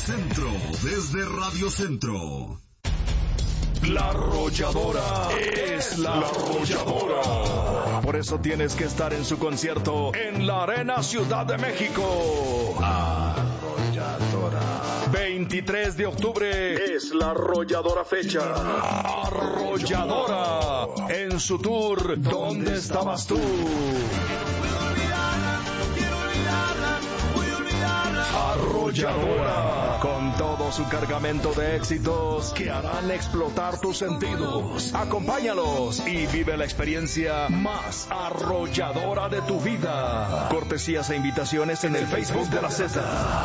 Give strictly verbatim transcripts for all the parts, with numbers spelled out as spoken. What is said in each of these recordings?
Centro, desde Radio Centro. La Arrolladora es la Arrolladora. Por eso tienes que estar en su concierto en la Arena Ciudad de México. Arrolladora. veintitrés de octubre es la Arrolladora fecha. Arrolladora en su tour ¿Dónde estabas tú? Arrolladora, con todo su cargamento de éxitos que harán explotar tus sentidos. Acompáñalos y vive la experiencia más arrolladora de tu vida. Cortesías e invitaciones en el Facebook de la Z.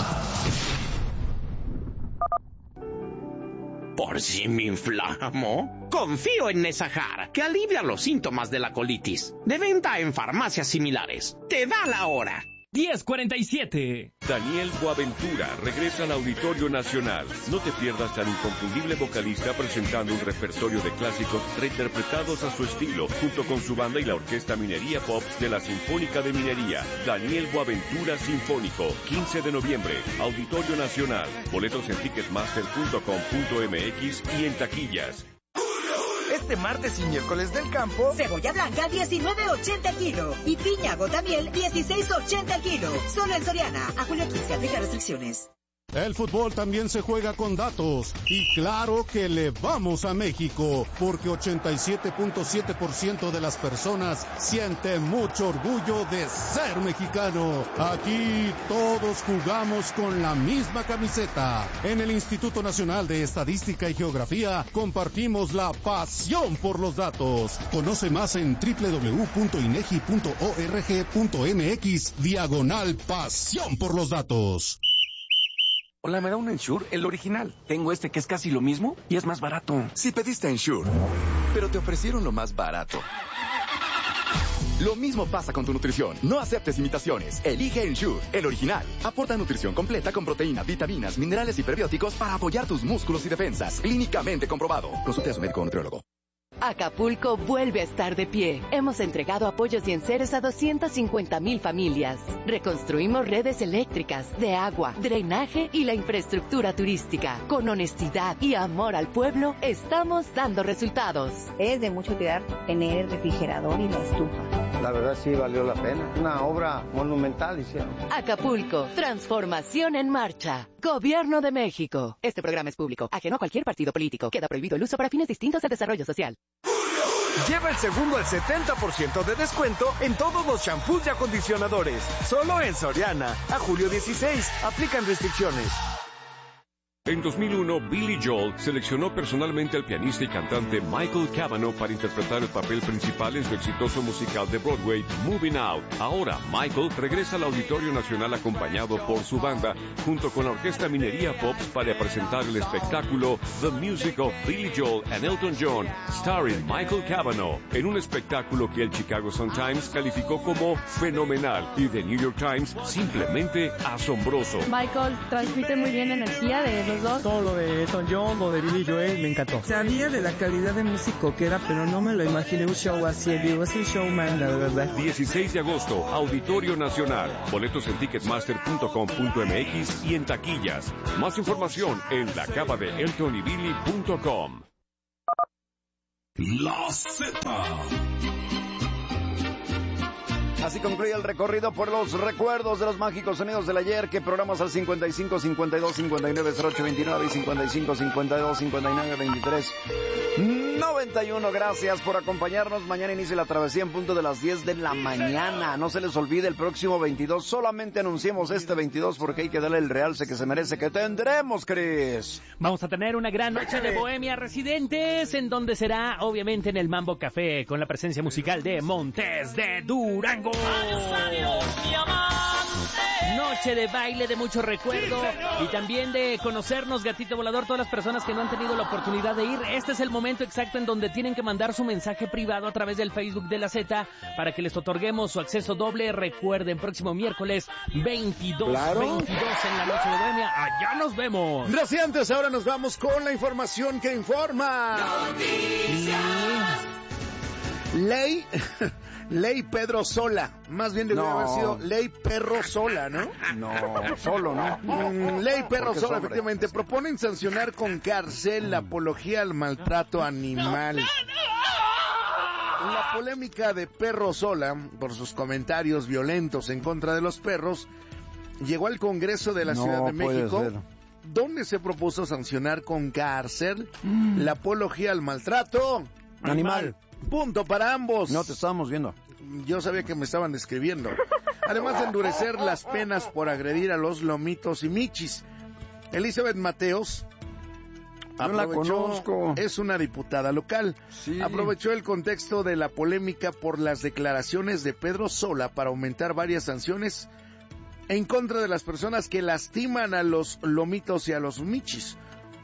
¿Por si me inflamo? Confío en Nesahar, que alivia los síntomas de la colitis. De venta en farmacias similares. Te da la hora. diez cuarenta y siete. Daniel Boaventura regresa al Auditorio Nacional. No te pierdas al inconfundible vocalista presentando un repertorio de clásicos reinterpretados a su estilo, junto con su banda y la Orquesta Minería Pop de la Sinfónica de Minería. Daniel Boaventura Sinfónico, quince de noviembre, Auditorio Nacional. Boletos en ticketmaster punto com punto m x y en taquillas. Este martes y miércoles del campo, cebolla blanca diecinueve ochenta el kilo y piña gotamiel dieciséis ochenta el kilo. Solo en Soriana. A julio quince, aplica restricciones. El fútbol también se juega con datos y claro que le vamos a México porque ochenta y siete punto siete por ciento de las personas siente mucho orgullo de ser mexicano. Aquí todos jugamos con la misma camiseta. En el Instituto Nacional de Estadística y Geografía compartimos la pasión por los datos. Conoce más en doble u doble u doble u punto inegi punto org punto m x diagonal pasión por los datos. Hola, ¿me da un Ensure? El original. Tengo este que es casi lo mismo y es más barato. Si pediste Ensure, pero te ofrecieron lo más barato. Lo mismo pasa con tu nutrición. No aceptes imitaciones. Elige Ensure, el original. Aporta nutrición completa con proteína, vitaminas, minerales y prebióticos para apoyar tus músculos y defensas. Clínicamente comprobado. Consulte a su médico o nutriólogo. Acapulco vuelve a estar de pie. Hemos entregado apoyos y enseres a doscientas cincuenta mil familias. Reconstruimos redes eléctricas, de agua, drenaje y la infraestructura turística. Con honestidad y amor al pueblo, estamos dando resultados. Es de mucha utilidad tener el refrigerador y la estufa. La verdad sí valió la pena. Una obra monumental hicieron. Acapulco, transformación en marcha. Gobierno de México. Este programa es público, ajeno a cualquier partido político. Queda prohibido el uso para fines distintos de desarrollo social. Lleva el segundo al setenta por ciento de descuento en todos los shampoos y acondicionadores. Solo en Soriana. A julio dieciséis. Aplican restricciones. En dos mil uno, Billy Joel seleccionó personalmente al pianista y cantante Michael Cavanaugh para interpretar el papel principal en su exitoso musical de Broadway, Moving Out. Ahora, Michael regresa al Auditorio Nacional acompañado por su banda, junto con la Orquesta Minería Pop para presentar el espectáculo The Music of Billy Joel and Elton John, starring Michael Cavanaugh, en un espectáculo que el Chicago Sun-Times calificó como fenomenal y The New York Times simplemente asombroso. Michael transmite muy bien energía de los dos. Todo lo de Elton John, lo de Billy Joel, me encantó. Sabía de la calidad de músico que era, pero no me lo imaginé un show así. Digo, es un showman, la verdad. dieciséis de agosto, Auditorio Nacional. Boletos en ticketmaster punto com punto m x y en taquillas. Más información en la cava de elton y billy punto com. La Z. Así concluye el recorrido por los recuerdos de los mágicos sonidos del ayer, que programas al cincuenta y cinco, cincuenta y dos, cincuenta y nueve, cero ocho veintinueve y cincuenta y cinco, cincuenta y dos, cincuenta y nueve, veintitrés, noventa y uno. Gracias por acompañarnos. Mañana inicia la travesía en punto de las diez de la mañana. No se les olvide el próximo veintidós. Solamente anunciemos este veintidós porque hay que darle el realce que se merece. Que tendremos, Cris. Vamos a tener una gran noche de Bohemia Residentes, en donde será obviamente en el Mambo Café, con la presencia musical de Montes de Durango. Noche de baile, de mucho recuerdo y también de conocernos, Gatito Volador. Todas las personas que no han tenido la oportunidad de ir, este es el momento exacto en donde tienen que mandar su mensaje privado a través del Facebook de la Z para que les otorguemos su acceso doble. Recuerden, próximo miércoles veintidós, claro. veintidós en la noche de Bohemia. Allá nos vemos. Gracias, ahora nos vamos con la información que informa. Noticias. Ley, Ley Pedro Sola. Más bien debería No. haber sido Ley Perro Sola, ¿no? No, solo, ¿no? Mm, Ley Perro Porque es Sola, hombre. efectivamente. Proponen sancionar con cárcel la apología al maltrato animal. La polémica de Perro Sola, por sus comentarios violentos en contra de los perros, llegó al Congreso de la No Ciudad de puede México, ser. donde se propuso sancionar con cárcel la apología al maltrato Animal. Punto para ambos. No te estábamos viendo. Yo sabía que me estaban describiendo. Además de endurecer las penas por agredir a los lomitos y michis. Elizabeth Mateos Yo la conozco. es una diputada local. Sí. Aprovechó el contexto de la polémica por las declaraciones de Pedro Sola para aumentar varias sanciones en contra de las personas que lastiman a los lomitos y a los michis.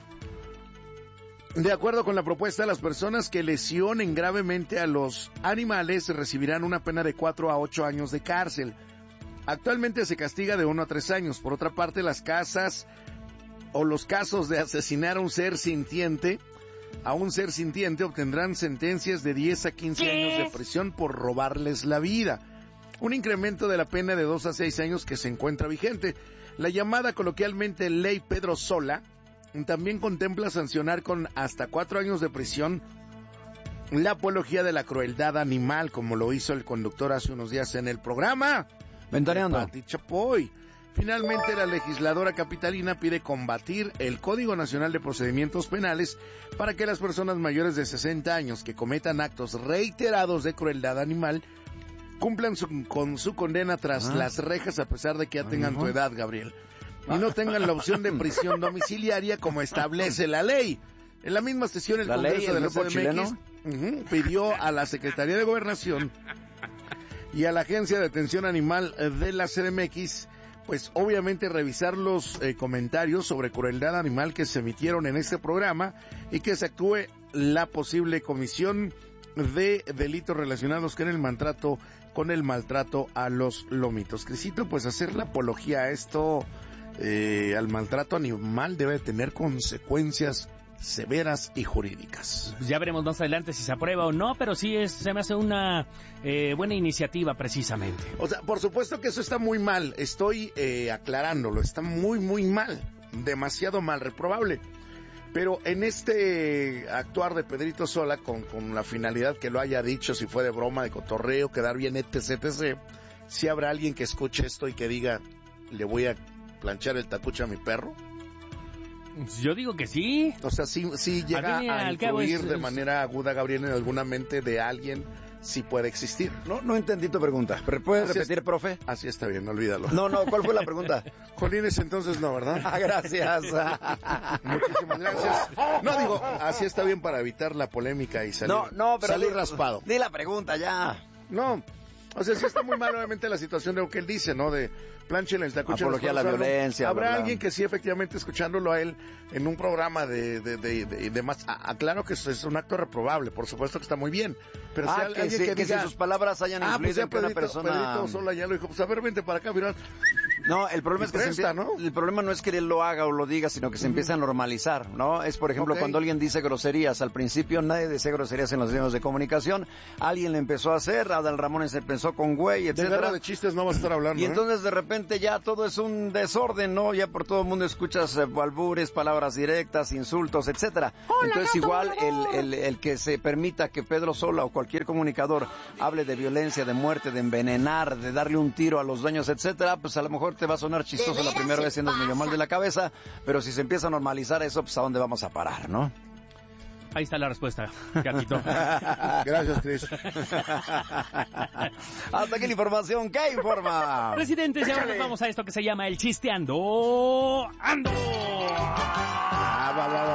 De acuerdo con la propuesta, las personas que lesionen gravemente a los animales recibirán una pena de cuatro a ocho años de cárcel. Actualmente se castiga de uno a tres años. Por otra parte, las casas o los casos de asesinar a un ser sintiente, a un ser sintiente obtendrán sentencias de diez a quince años de prisión por robarles la vida. Un incremento de la pena de dos a seis años que se encuentra vigente. La llamada coloquialmente Ley Pedro Sola también contempla sancionar con hasta cuatro años de prisión la apología de la crueldad animal, como lo hizo el conductor hace unos días en el programa. Ventaneando. Pati Chapoy. Finalmente, la legisladora capitalina pide combatir el Código Nacional de Procedimientos Penales para que las personas mayores de sesenta años que cometan actos reiterados de crueldad animal cumplan su, con su condena tras Ah. las rejas, a pesar de que ya tengan no. tu edad, Gabriel. Y no tengan la opción de prisión domiciliaria como establece la ley. En la misma sesión, el La ley, Congreso el de la grupo C D M X ujú, pidió a la Secretaría de Gobernación y a la Agencia de Atención Animal de la C D M X, pues obviamente revisar los eh, comentarios sobre crueldad animal que se emitieron en este programa y que se actúe la posible comisión de delitos relacionados con el maltrato, con el maltrato a los lomitos. Crisito, pues hacer la apología a esto, eh, al maltrato animal, debe tener consecuencias severas y jurídicas. Ya veremos más adelante si se aprueba o no, pero sí es, se me hace una eh, buena iniciativa precisamente. O sea, por supuesto que eso está muy mal, estoy eh, aclarándolo, está muy, muy mal, demasiado mal, reprobable. Pero en este actuar de Pedrito Sola, con, con la finalidad que lo haya dicho, si fue de broma, de cotorreo, quedar bien, etc, etcétera, si habrá alguien que escuche esto y que diga, le voy a planchar el tacuche a mi perro. Yo digo que sí. O sea, sí, sí llega A fin y a al cabo influir es- de es- manera aguda, Gabriel, en alguna mente de alguien, sí puede existir. No, no entendí tu pregunta. ¿Pero ¿Puedes Así repetir, es- profe? Así está bien, olvídalo. No, no, ¿cuál fue la pregunta? Jolines, entonces no, ¿verdad? Ah, gracias. Muchísimas gracias. No, digo, así está bien para evitar la polémica y salir, No, no, pero salir di- raspado. Di la pregunta ya. No, o sea, sí está muy mal obviamente la situación de lo que él dice, ¿no? De planchen el tacuche. Apología a la los perros. violencia, Habrá bla, bla. alguien que sí, efectivamente, escuchándolo a él en un programa de, de, de, de, de más... a- Aclaro que eso es un acto reprobable, por supuesto que está muy bien. Pero si Ah, hay que, alguien sí, que, que diga, si sus palabras hayan ah, pues influido ya en que una Pedrito, persona... Pedrito Sola ya lo dijo, pues a ver, vente para acá, mira. No, el problema Y es que se presta, empie- ¿no? el problema no es que él lo haga o lo diga, sino que se empieza a normalizar, ¿no? Es, por ejemplo, Ok. cuando alguien dice groserías. Al principio nadie decía groserías en los medios de comunicación. Alguien le empezó a hacer, Adal Ramones empezó con güey, De etcétera. guerra de chistes no vas a estar hablando, Y ¿eh? entonces de repente ya todo es un desorden, ¿no? Ya por todo el mundo escuchas eh, albures, palabras directas, insultos, etcétera. Entonces igual el, el, el que se permita que Pedro Sola o cualquier comunicador hable de violencia, de muerte, de envenenar, de darle un tiro a los dueños, etcétera, pues a lo mejor te va a sonar chistoso la primera vez si andas medio mal de la cabeza, pero si se empieza a normalizar eso, pues a dónde vamos a parar, ¿no? Ahí está la respuesta, gatito. Gracias, Chris. Hasta aquí la información. ¿Qué informa? Presidentes, y ahora nos vamos a esto que se llama el chisteando. ¡Ando! Ah, va, va, va,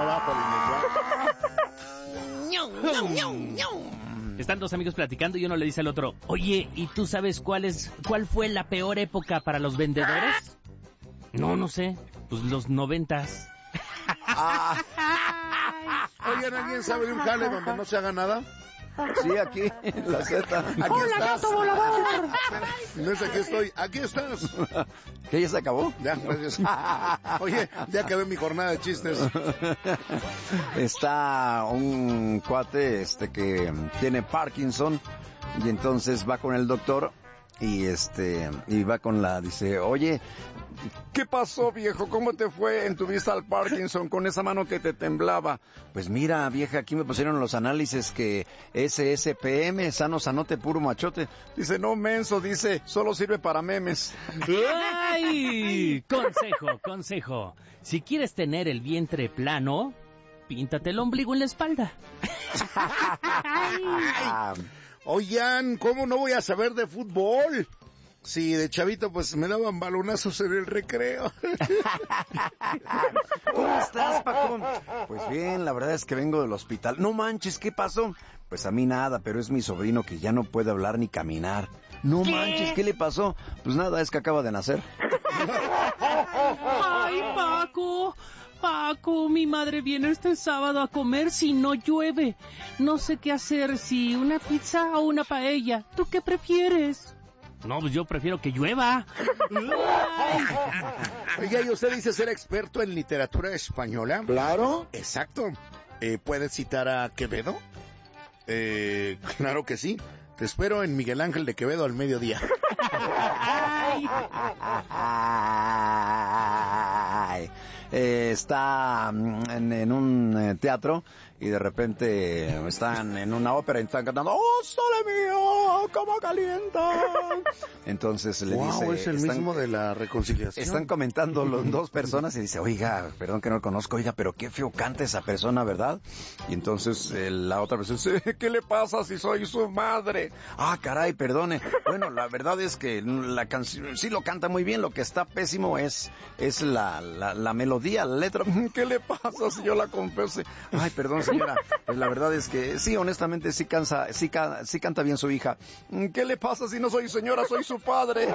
va, Polín, Están dos amigos platicando y uno le dice al otro, oye, ¿y tú sabes cuál es, cuál fue la peor época para los vendedores? No, no sé. Pues los noventas. Oigan, ¿alguien sabe de un jale donde no se haga nada? Sí, aquí, en la Z. Aquí ¡Hola, estás. gato volador! No es aquí estoy, aquí estás. ¿Que ya se acabó? Ya, gracias. Oye, ya acabé mi jornada de chistes. Está un cuate este que tiene Parkinson y entonces va con el doctor y este y va con la, dice, oye, ¿qué pasó, viejo? ¿Cómo te fue en tu vista al Parkinson con esa mano que te temblaba? Pues mira, vieja, aquí me pusieron los análisis que S S P M, sano sanote, puro machote. Dice, no, menso, dice, solo sirve para memes. ¡Ay! Consejo, consejo. Si quieres tener el vientre plano, píntate el ombligo en la espalda. Oigan, ¿cómo no voy a saber de fútbol? Sí, de chavito pues me daban balonazos en el recreo. ¿Cómo estás, Paco? Pues bien, la verdad es que vengo del hospital. No manches, ¿qué pasó? Pues a mí nada, pero es mi sobrino que ya no puede hablar ni caminar. No ¿Qué? manches, ¿qué le pasó? Pues nada, es que acaba de nacer. ¡Ay, Paco! Paco, mi madre viene este sábado a comer si no llueve. No sé qué hacer, si una pizza o una paella. ¿Tú qué prefieres? No, pues yo prefiero que llueva. Oiga, ¿y usted dice ser experto en literatura española? Claro. Exacto. Eh, ¿Puedes citar a Quevedo? Eh, claro que sí. Te espero en Miguel Ángel de Quevedo al mediodía. Ay, eh, está en, en un eh, teatro y de repente están en una ópera y están cantando ¡Oh, sole mío, cómo calienta! Entonces le wow, dice... es el están, mismo de la reconciliación. Están comentando los dos personas y dice, oiga, perdón que no lo conozco, oiga, pero qué feo canta esa persona, ¿verdad? Y entonces eh, la otra persona dice, ¿qué le pasa si soy su madre? Ah, caray, perdone. Bueno, la verdad es que la canción sí lo canta muy bien, lo que está pésimo es, es la, la, la melodía, la letra. ¿Qué le pasa si yo la confese? Ay, perdón, señora. Pues la verdad es que sí, honestamente sí, cansa, sí, ca, sí canta bien su hija. ¿Qué le pasa si no soy señora, soy su padre?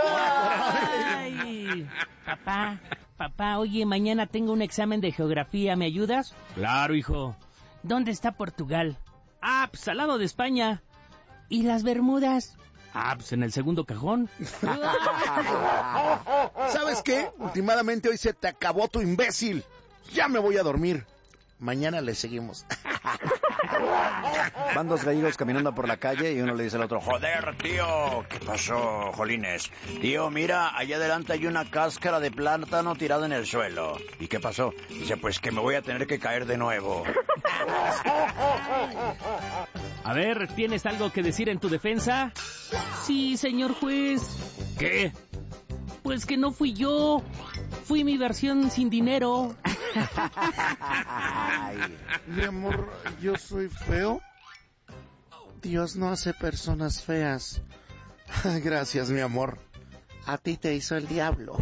Ay, papá, papá, oye, mañana tengo un examen de geografía, ¿me ayudas? Claro, hijo. ¿Dónde está Portugal? Ah, pues al lado de España. ¿Y las Bermudas? Ah, pues en el segundo cajón. ¿Sabes qué? Últimamente hoy se te acabó tu imbécil. Ya me voy a dormir. Mañana le seguimos. Van dos gallegos caminando por la calle y uno le dice al otro, joder, tío, ¿qué pasó, jolines? Tío, mira, allá adelante hay una cáscara de plátano tirada en el suelo. ¿Y qué pasó? Dice, pues que me voy a tener que caer de nuevo. A ver, ¿tienes algo que decir en tu defensa? Sí, señor juez. ¿Qué? Pues que no fui yo. Fui mi versión sin dinero. Mi amor, ¿yo soy feo? Dios no hace personas feas. Gracias, mi amor. A ti te hizo el diablo.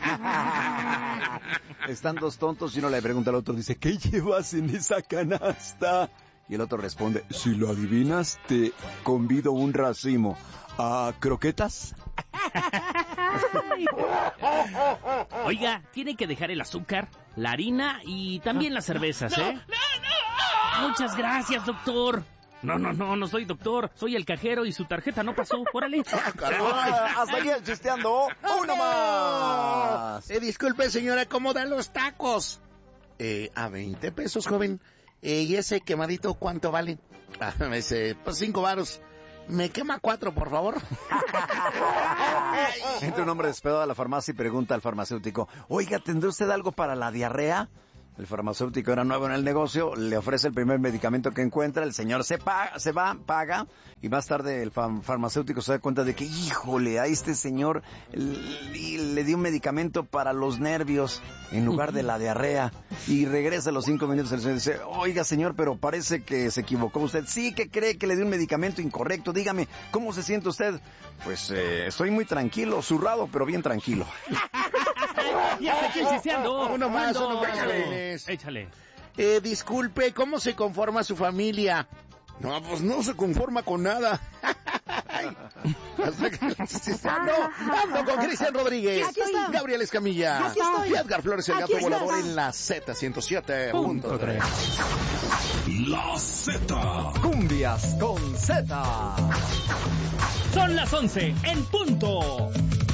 Están dos tontos y uno le pregunta al otro, dice, ¿qué llevas en esa canasta? Y el otro responde, si lo adivinas, te convido un racimo. ¿A croquetas? Oiga, tiene que dejar el azúcar, la harina y también las cervezas, ¿eh? No, no. Muchas gracias, doctor. No, no, no, no soy doctor, soy el cajero y su tarjeta no pasó. ¡Órale! ¡Hasta aquí el chisteando! ¡Uno más! Eh, disculpe, señora, ¿cómo dan los tacos? Eh, a veinte pesos, joven. Eh, ¿Y ese quemadito cuánto vale? Ah, ese, pues cinco varos. ¿Me quema cuatro, por favor? Entra un hombre despedado a la farmacia y pregunta al farmacéutico, oiga, ¿tendrá usted algo para la diarrea? El farmacéutico era nuevo en el negocio, le ofrece el primer medicamento que encuentra, el señor se, paga, se va, paga, y más tarde el fam- farmacéutico se da cuenta de que, híjole, a este señor le, le dio un medicamento para los nervios en lugar de la diarrea, y regresa a los cinco minutos el señor dice, oiga señor, pero parece que se equivocó usted, sí que cree que le dio un medicamento incorrecto, dígame, ¿cómo se siente usted? Pues eh, estoy muy tranquilo, zurrado, pero bien tranquilo. ¡Ya está aquí chisteando! Uno más, uno más. Échale. Échale. Eh, disculpe, ¿cómo se conforma su familia? No, pues no se conforma con nada. ¡Ay! ¡No! ¡Ando con Cristian Rodríguez! Aquí está. Gabriel Escamilla. Aquí estoy. Y Edgar Flores, el Aquí gato está. volador en la Z ciento siete punto tres. La Z. Cumbias con Z. Son las once en punto.